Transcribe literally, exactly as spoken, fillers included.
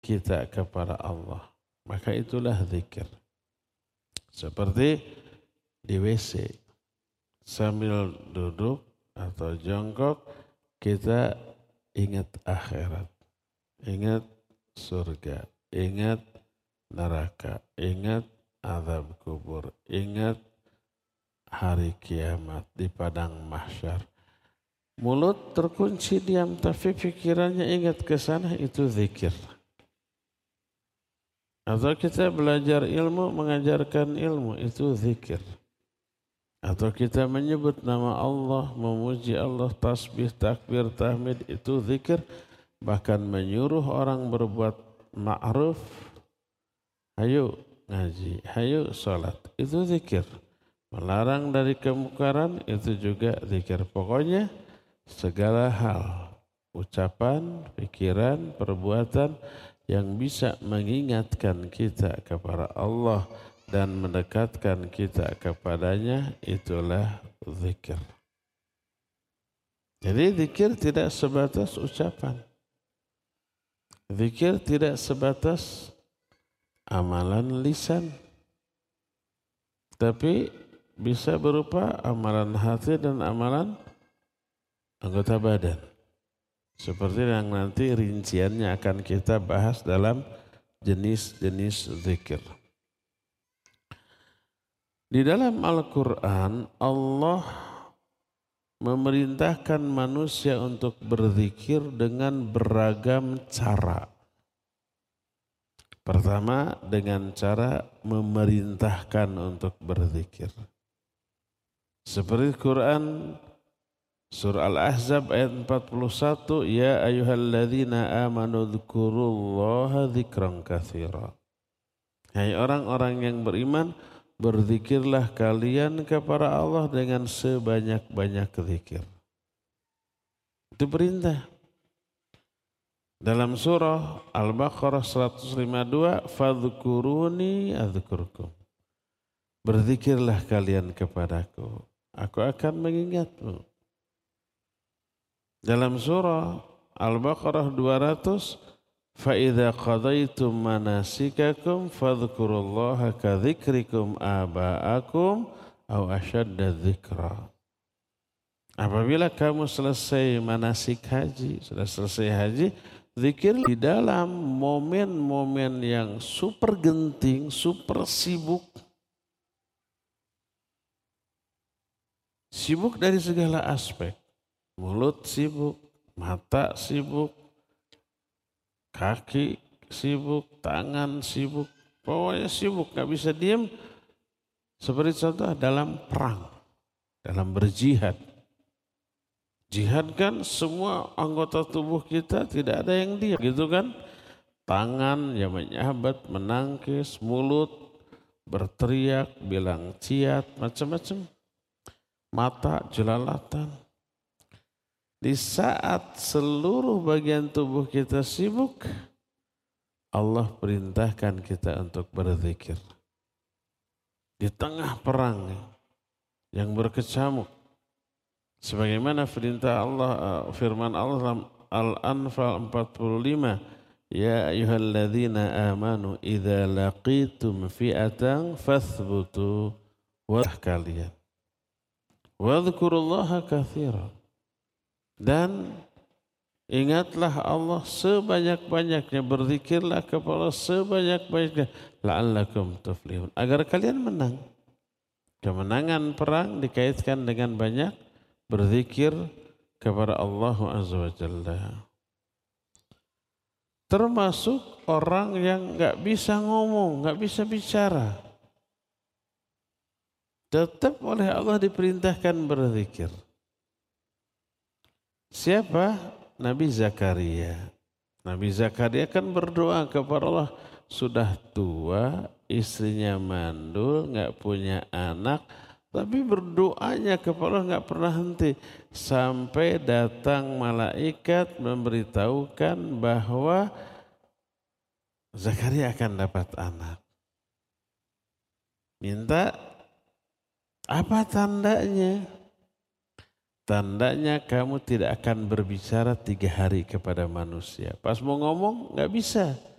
kita kepada Allah. Maka itulah zikir. Seperti di W C, sambil duduk atau jongkok, kita ingat akhirat, ingat surga, ingat neraka, ingat azab kubur, ingat hari kiamat di padang mahsyar. Mulut terkunci diam, tapi pikirannya ingat ke sana, itu zikir. Atau kita belajar ilmu, mengajarkan ilmu, itu zikir. Atau kita menyebut nama Allah, memuji Allah, tasbih, takbir, tahmid, itu zikir. Bahkan menyuruh orang berbuat ma'ruf, ayo ngaji, ayo sholat, itu zikir. Melarang dari kemungkaran, itu juga zikir. Pokoknya segala hal, ucapan, pikiran, perbuatan yang bisa mengingatkan kita kepada Allah dan mendekatkan kita kepadanya, itulah zikir. Jadi zikir tidak sebatas ucapan. Zikir tidak sebatas amalan lisan. Tapi bisa berupa amalan hati dan amalan anggota badan. Seperti yang nanti rinciannya akan kita bahas dalam jenis-jenis zikir. Di dalam Al-Quran, Allah memerintahkan manusia untuk berzikir dengan beragam cara. Pertama, dengan cara memerintahkan untuk berzikir. Seperti Quran Surah Al-Ahzab ayat empat puluh satu, ya ayyuhalladzina amanu dzkurullaha dzikran katsira. Hai orang-orang yang beriman, berzikirlah kalian kepada Allah dengan sebanyak-banyak zikir. Itu perintah. Dalam surah Al-Baqarah seratus lima puluh dua, fadhkuruni adzkurkum. Berzikirlah kalian kepadaku, aku akan mengingatmu. Dalam surah Al-Baqarah dua ratus, فَإِذَا قَضَيْتُمْ مَنَاسِكَكُمْ فَاذْكُرُوا اللَّهَ كَذِكْرِكُمْ آبَاءَكُمْ أَوْ أَشَدَّ ذِكْرًا. Apabila kamu selesai manasik haji, sudah selesai haji, zikir di dalam momen-momen yang super genting, super sibuk. Sibuk dari segala aspek. Mulut sibuk, mata sibuk, kaki sibuk, tangan sibuk, pokoknya sibuk, gak bisa diam. Seperti contoh dalam perang, dalam berjihad. Jihad kan semua anggota tubuh kita tidak ada yang diam, gitu kan? Tangan yang menyabet, menangkis, mulut berteriak, bilang ciat, macam-macam. Mata jelalatan. Di saat seluruh bagian tubuh kita sibuk, Allah perintahkan kita untuk berzikir. Di tengah perang yang berkecamuk, sebagaimana perintah Allah, firman Allah dalam Al-Anfal empat puluh lima, ya ayyuhalladzina amanu idza laqitum fi'atan fathbutu wa kalian wadhkurullaha katsiran. Dan ingatlah Allah sebanyak-banyaknya, berzikirlah kepada Allah sebanyak-banyaknya, la'allakum tuflihun, agar kalian menang. Kemenangan perang dikaitkan dengan banyak berzikir kepada Allah Azza wa Jalla. Termasuk orang yang gak bisa ngomong, gak bisa bicara, tetap oleh Allah diperintahkan berzikir. Siapa? Nabi Zakaria. Nabi Zakaria kan berdoa kepada Allah, sudah tua, istrinya mandul, nggak punya anak, tapi berdoanya kepada Allah nggak pernah henti sampai datang malaikat memberitahukan bahwa Zakaria akan dapat anak. Minta apa tandanya? Tandanya kamu tidak akan berbicara tiga hari kepada manusia. Pas mau ngomong nggak bisa.